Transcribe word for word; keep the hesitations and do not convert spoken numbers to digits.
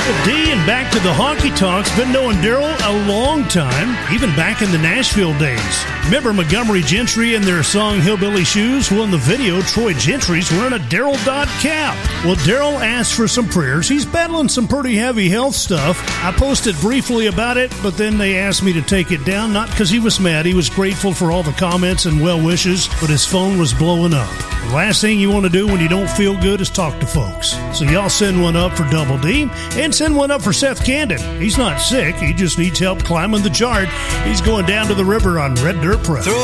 Double D and back to the honky tonks. Been knowing Daryl a long time, even back in the Nashville days. Remember Montgomery Gentry and their song Hillbilly Shoes? Well, in the video, Troy Gentry's wearing a Daryl Dodd cap. Well, Daryl asked for some prayers. He's battling some pretty heavy health stuff. I posted briefly about it, but then they asked me to take it down, not because he was mad. He was grateful for all the comments and well wishes, but his phone was blowing up. The last thing you want to do when you don't feel good is talk to folks. So y'all send one up for Double D and send one up for Seth Candon. He's not sick. He just needs help climbing the chart. He's going down to the river on Red Dirt Pro.